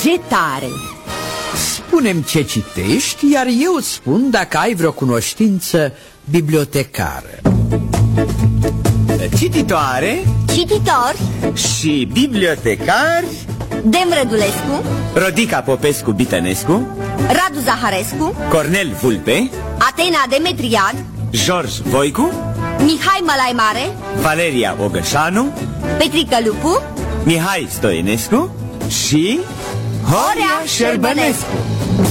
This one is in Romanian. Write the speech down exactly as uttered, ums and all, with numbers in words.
Cugetare. Spune-mi ce citești, iar eu îți spun dacă ai vreo cunoștință bibliotecară. Cititoare Cititor și bibliotecari: Dem Rădulescu, Rodica Popescu Bitănescu, Radu Zaharescu, Cornel Vulpe, Atena Demetriad, George Voicu, Mihai Mălaimare, Valeria Ogășanu, Petrică Lupu, Mihai Stoienescu și Horea Șerbănescu.